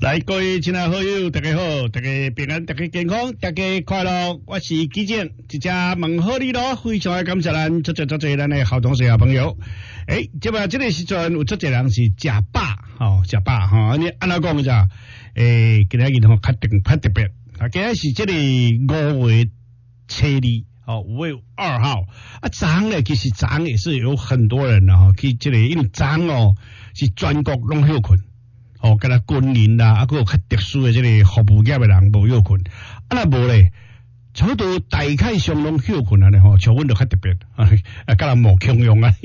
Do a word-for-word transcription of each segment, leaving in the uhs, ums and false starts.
来，各位亲爱好友，大家好，大家平安，大家健康，大家快乐。我是基健，一只问好你咯，非常的感谢咱足足足足咱的好同学好朋友。诶，即摆这个时阵有足侪人是食饱，吼，食饱吼，安尼安怎讲咋？诶，今仔日吼较特较特别，啊，今仔是这个五月初二。哦，五月二号啊，昨呢其实昨也是有很多人啊，哈，去这个因为昨哦是全国拢休困，哦，跟他军人啦，啊，还有较特殊的这个服務業的人無休困，啊，那無咧，差不多大概上拢休困啊咧吼，像阮就較特別，啊，甲人無強用啊。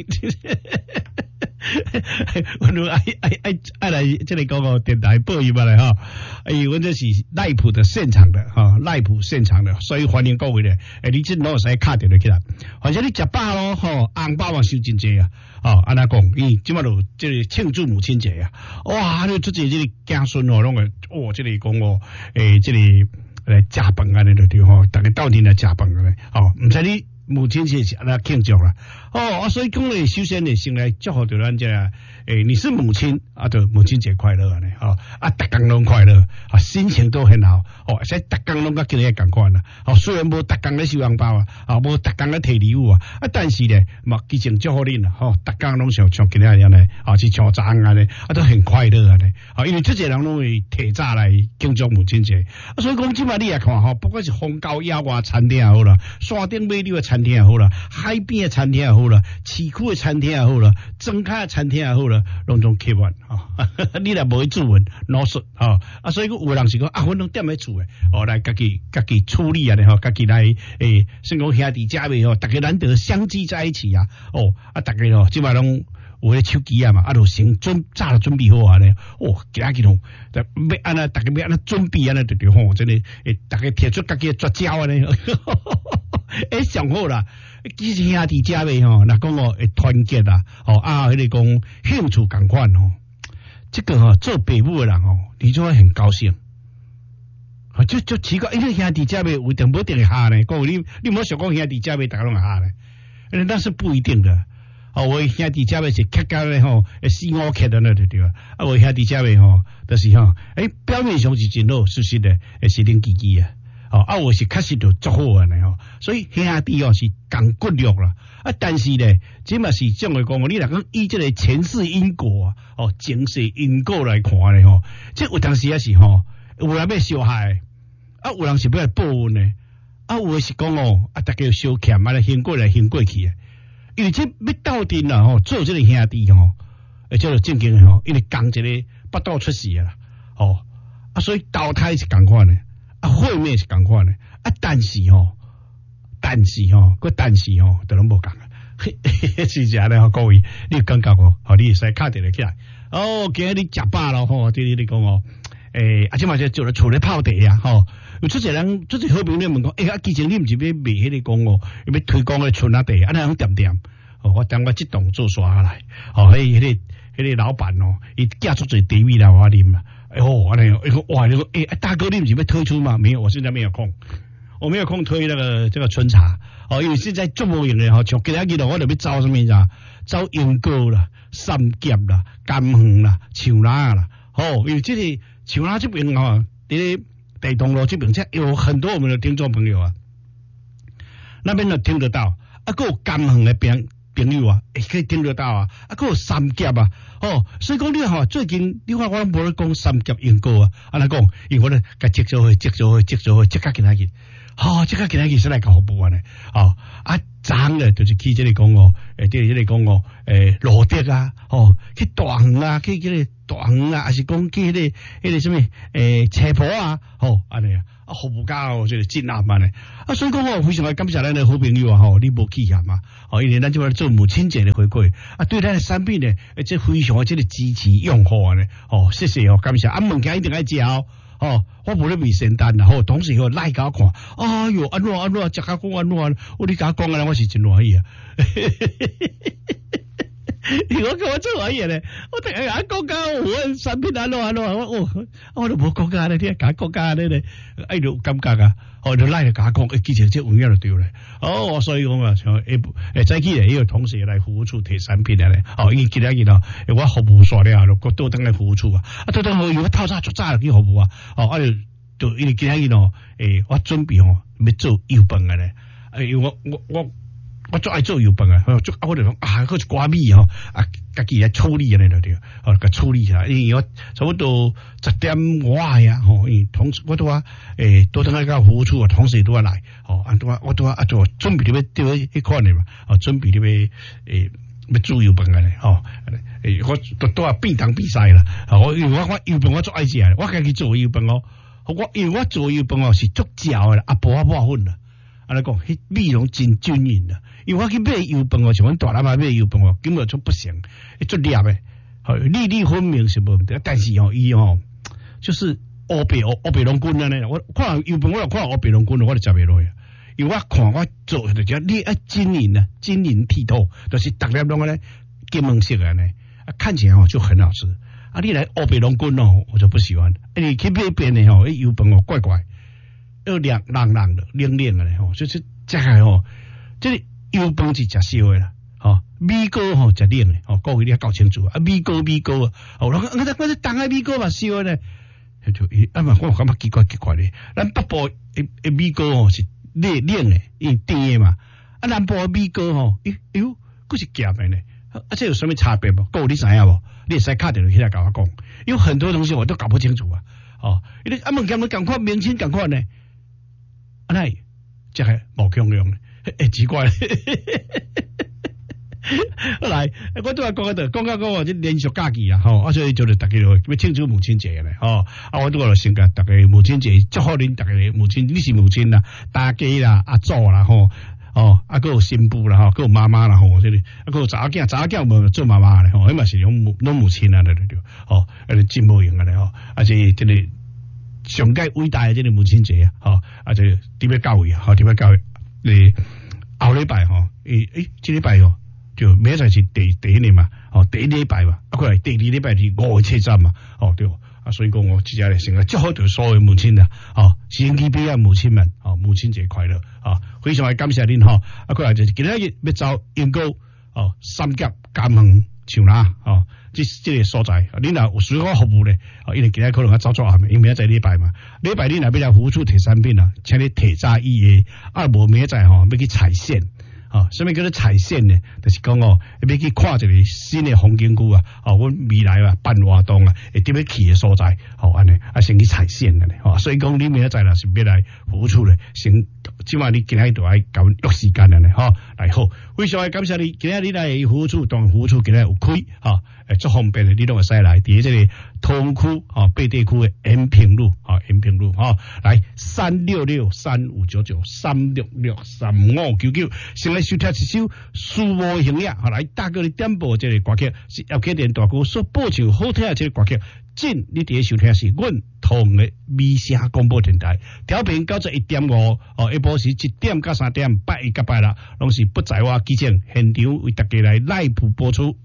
我都爱爱爱爱来这里讲个电台报一下来哈，哎，我这是赖普的现场的哈，赖普现场的，所以欢迎各位咧，哎，你这攞使卡掉落起来，反正你食饱咯，吼，红包嘛收真济啊，哦，安那讲，咦，今麦就这里庆祝母亲节啊，哇，你做这这里子孙哦，拢个，哦，这里讲哦，诶，这里来食饭啊，那个对吼，大家到底来食饭个咧，哦，唔使你。母亲节是安那庆祝啦，哦啊，所以讲咧，首先咧，先来祝福着咱这诶，你是母亲啊，就母亲节快乐啊咧，哦啊，逐工拢快乐，啊，心情都很好，哦，所以逐工拢甲今日共款啦，哦，虽然无逐工咧收红包啊，啊，无逐工咧摕礼物啊，啊，但是咧，嘛，基情祝福恁啦，吼，逐工拢像像今日样咧，啊，是像昨暗啊咧，啊，都很快乐啊咧，啊，因为这些人拢会提早来庆祝母亲节，啊，所以讲即摆你来看吼，不管是风高野外餐厅也好啦，山顶美丽的餐厅也好啦，海边的餐厅也好啦，市区的餐厅也好啦，庄卡的餐厅也好啦，拢总客满啊！你若无去注文攞出啊，啊，所以有人是讲啊，阮拢踮喺厝诶，哦，来家己家己处理啊，吼，家己来诶，先讲兄弟姐妹吼，大家难得相聚在一起啊，哦，啊，大家吼，即摆拢有咧手机啊嘛，啊，就先准早就准备好啊咧，哦，今仔日吼，要安那，大家要安那准备安那对对吼，真诶，诶，大家提出家己诶绝招啊咧。诶，上好啦！其实兄弟姐妹吼，若讲哦，会团结啊，哦啊，迄个讲兴趣共款吼，这个吼做父母的人吼，你就会很高兴。啊，就就奇怪，因为兄弟姐妹有定无定会下呢？讲你你莫想讲兄弟姐妹大家拢下呢？那是不一定的。哦，我兄弟姐妹是客家的吼，四五客的那对对啊。啊，我兄弟姐妹吼，就是吼，诶，表面上是真好，实际的也是冷叽叽啊。哦，啊，我是确实就足好啊，呢吼，所以兄弟哦是共骨肉啦，啊，但是咧，这嘛是种来讲，你若讲以这个前世因果啊，哦，前世因果来看咧吼，这有当时也是吼，有人要伤害，啊，有人是要来报恩咧，啊，有的是讲哦，啊，大家相欠啊，来行过来行过去诶，因为这要斗阵啦吼，做这个兄弟吼，而且就正经诶吼，因为共一个八道出世啦，哦，啊，所以投胎是共款诶。啊，会面是共款的，啊，但是吼，但是吼，个但是吼，都拢无共啊。是这样咧，各位，你有感觉无？好，你会使卡定起来。哦，今日你食饱咯，吼，对你讲哦，诶，啊，即嘛就做咧厝咧泡茶啊，吼。有出些人，出些好朋友问讲，诶、欸，啊，之前你毋是要卖迄个讲哦，要推广个春啊茶，啊，那样点点。哦，我等我即栋做刷来，哦，迄、那个迄、那个老板哦，伊寄出侪茶米来我啉啊。哎呦，哎呦，哎呦，哇！你说，哎，大哥，你们准备推出吗？没有，我现在没有空，我没有空推那个这个春茶哦，因为现在做无用的哈，像今仔日我就要招什么呀？招樱果啦、三叶啦、甘黄啦、树兰啦，哦，因为这里树兰这边啊，这北东路这边这有很多我们的听众朋友啊，那边都听得到，啊，还有甘黄那边。朋友啊，也可以听得到啊，啊，还有三叶啊，哦，所以讲你吼，最近你看我无咧讲三叶樱果啊，安尼讲，因为我咧甲接做去，接做去，接做去，接甲今仔日，吼，接甲今仔日是来搞服务呢，哦，啊，昨咧就是去这里讲哦，诶，这里讲哦，诶，罗德啊，哦，去大园啊，去这个大园啊，还是讲去迄个迄个什么诶，车婆啊，哦，安尼啊。啊，服务家哦，就是真难办咧。啊，所以讲我非常感谢咱的好朋友啊，吼，你无去嫌嘛，哦，因为咱就要做母亲节的回馈，啊，对咱的产品呢，这非常的这个支持拥护啊呢，哦，谢谢哦，感谢。啊，物件一定爱食哦，哦，我无咧未仙丹啦，吼，同时吼来甲我看，哎哟，安怎安怎，食甲讲安怎，我你甲我讲啊，我是真欢喜啊。 如果跟我做玩嘢咧，我突然間講家我產品安怎安怎，我我我都冇講家咧，啲假講家咧咧，哎就感覺啊，我就拉嚟假講，誒，記者即揾嘢就對咧。哦，所以講啊，像誒誒，早起咧，呢個同事來服務處提產品咧，哦，伊今日見到我服務煞了，就倒等來服務處啊，啊，倒等如果透早足早去服務啊，哦，啊就就因為今日見到誒，我準備吼要做油飯嘅咧，誒，我我我。我最愛做油飯啊！我就我就講啊，嗰隻瓜米吼啊，家己來處理安尼就對，哦，甲處理下。因為我差不多十點外呀，吼，因同時我都話誒，都等下個服務處啊，同事都要來，哦，啊都話我都話啊做準備啲咩啲咩一款嘅嘛，哦，準備啲咩誒咩做油飯嘅咧，哦，誒我都都話變當比賽啦，我因為我我油飯我最愛食，我家己做油飯哦，我因為我做油飯哦是足嚼嘅啦，阿婆阿婆粉啦。安尼講，迄米攏真均勻啦。因為我去買油飯哦，像阮大老媽買油飯哦，根本就不行，足粒誒，好粒粒分明是無問題。但是哦，伊哦，就是烏白烏烏白龍筋安尼。我看油飯，我又看烏白龍筋，我就食袂落去。因為我看我做就只你啊晶瑩啊，晶瑩剔透，就是逐粒攏安尼金黃色安尼，啊看起來哦就很好吃。啊，你來烏白龍筋哦，我就不喜歡。啊，你去買邊誒吼，油飯哦怪怪。要涼冷冷的、冷冷的咧，吼，就是食下吼，即係油飯是食燒的啦，吼，米糕吼食冷的，吼，各位你要搞清楚啊，米糕米糕啊，哦，我我我我當下米糕嘛燒的咧，就啊嘛，我感覺奇怪奇怪咧，咱北部誒誒米糕吼是冷冷的，因甜的嘛，啊南部的米糕吼，哎喲，佫是鹹的咧，啊，這有什麼差別無？各位你知影無？你會使敲電話起來甲我講，有很多東西我都搞不清楚啊，哦，因為啊物件都共款，明星共款呢。啊乃即係無強用嘅，誒奇怪。後來我都話講喺度，講到講話啲連續假期啊，吼，啊所以就嚟大家要慶祝母親節咧，吼，啊我都話先甲大家母親節祝賀恁大家母親，你是母親啦，大家啦，阿祖啦，吼，哦，啊個有新婦啦，吼，個有媽媽啦，吼，即係啊個有查某囝，查某囝無做媽媽咧，吼，迄嘛是攏母攏母親啊，對對對，吼，誒真無用啊咧，吼，啊即即係。上屆偉大嘅即個母親節啊，吼，啊就點樣教育啊，吼點樣教育？誒後禮拜吼，誒誒，即禮拜哦，就明仔是第第一年嘛，吼第一禮拜嘛，啊佢係第二禮拜是五月七站嘛，吼對，啊所以講我即日咧成日祝賀對所有母親啊，吼千禧比啊母親們，吼母親節快樂，啊非常嘅感謝恁吼，啊佢係就今日要走英高，哦三甲加盟像啦，哦。即即個所在，你若有需要服務咧，哦，因為今日可能啊早早下面，因為明仔禮拜嘛，禮拜你若要來服務處提產品啊，請你提早預約，啊無明仔吼要去踩線，哦，什麼叫做踩線呢？就是講哦，要去看一個新的風景區啊，哦，阮未來啊辦活動啊，會點樣去嘅所在，哦，安尼啊先去踩線嘅咧，哦，所以講你明仔啦是要來服務處咧，先即碼你今日就愛搞約時間嘅咧，吼，來好，非常感謝你，今日你來服務處當服務處今日有開，吼。誒，足方便嘅，你都會使來。喺這個通區啊，北地區嘅延平路啊，延平路啊，來三六六三五九九三六六三五九九，先來收聽一首蘇無形呀，好來大哥你點播這個歌曲，是要給電大哥所播唱好聽嘅這個歌曲。進你第一收聽是阮同嘅美聲廣播電台，調頻九十一點五，哦，下晡時一點到三點，拜一甲拜六，攏是不在我基情現場為大家來來鋪播出。